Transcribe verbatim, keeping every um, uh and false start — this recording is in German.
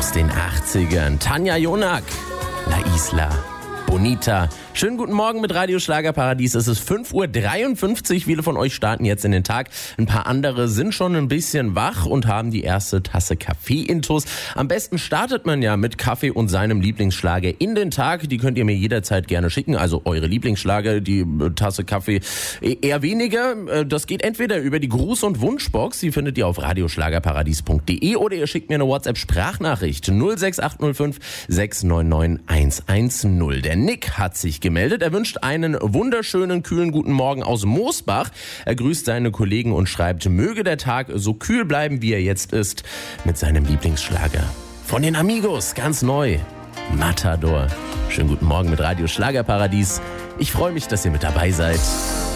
aus den achtzigern. Tanja Jonak, La Isla Bonita. Schönen guten Morgen mit Radio Schlagerparadies. Es ist fünf Uhr dreiundfünfzig. Viele von euch starten jetzt in den Tag. Ein paar andere sind schon ein bisschen wach und haben die erste Tasse Kaffee intus. Am besten startet man ja mit Kaffee und seinem Lieblingsschlager in den Tag. Die könnt ihr mir jederzeit gerne schicken. Also eure Lieblingsschlager, die Tasse Kaffee eher weniger. Das geht entweder über die Gruß- und Wunschbox. Die findet ihr auf radioschlagerparadies punkt de oder ihr schickt mir eine WhatsApp-Sprachnachricht null sechs acht null fünf sechs neun neun eins eins null. Der Nick hat sich gemeldet. Er wünscht einen wunderschönen, kühlen guten Morgen aus Moosbach. Er grüßt seine Kollegen und schreibt, möge der Tag so kühl bleiben, wie er jetzt ist, mit seinem Lieblingsschlager. Von den Amigos, ganz neu, Matador. Schönen guten Morgen mit Radio Schlagerparadies. Ich freue mich, dass ihr mit dabei seid.